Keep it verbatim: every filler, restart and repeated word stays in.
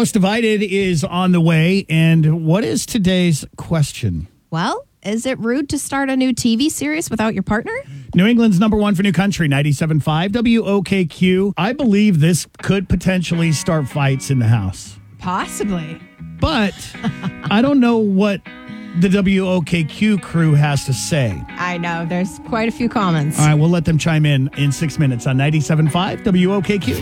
House Divided is on the way. And what is today's question? Well, is it rude to start a new T V series without your partner? New England's number one for New Country, ninety-seven point five W O K Q. I believe this could potentially start fights in the house. Possibly. But I don't know what the W O K Q crew has to say. I know. There's quite a few comments. All right, we'll let them chime in in six minutes on ninety-seven point five W O K Q.